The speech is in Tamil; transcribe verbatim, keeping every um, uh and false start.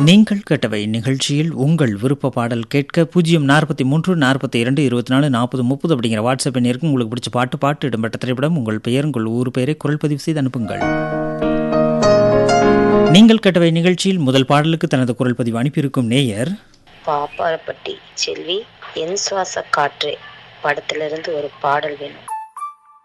நீங்கள் கேட்டவை நிகழ்ச்சியில் உங்கள் விருப்ப பாடல் கேட்க பூஜ்ஜியம் நாற்பத்தி மூன்று நாற்பத்தி இரண்டு இருபத்தி நாலு நாற்பது முப்பது அப்படிங்கிற வாட்ஸ்அப் எண்ணிற்கு உங்களுக்கு பிடிச்ச பாட்டு பாட்டு இடம்பெற்ற திரைப்படம் உங்கள் பெயர் உங்கள் ஊர் பெயரை குரல் பதிவு செய்து அனுப்புங்கள். நீங்கள் கேட்டவை நிகழ்ச்சியில் முதல் பாடலுக்கு தனது குரல் பதிவு அனுப்பியிருக்கும் நேயர் பாப்பாரப்பட்டி செல்வி என் சுவாச காற்றே படத்திலிருந்து ஒரு பாடல் வேணும்.